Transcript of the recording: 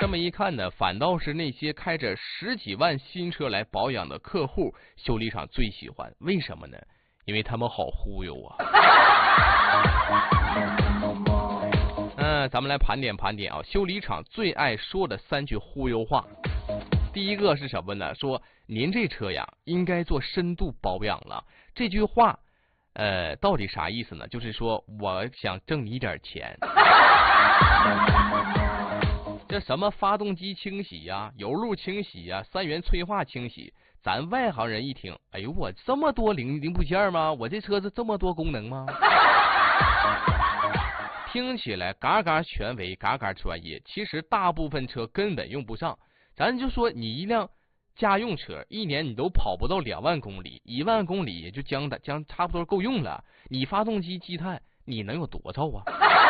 这么一看呢，反倒是那些开着10几万新车来保养的客户，修理厂最喜欢。为什么呢？因为他们好忽悠啊。咱们来盘点盘点啊，修理厂最爱说的3句忽悠话。第一个是什么呢？说您这车呀应该做深度保养了。这句话到底啥意思呢？就是说我想挣你点钱。这什么发动机清洗呀、油路清洗呀、3元催化清洗，咱外行人一听，哎呦，我这么多零部件吗？我这车子这么多功能吗？听起来嘎嘎权威，嘎嘎专业，其实大部分车根本用不上。咱就说你一辆家用车，一年你都跑不到2万公里，1万公里也就将差不多够用了。你发动机积碳，你能有多少啊？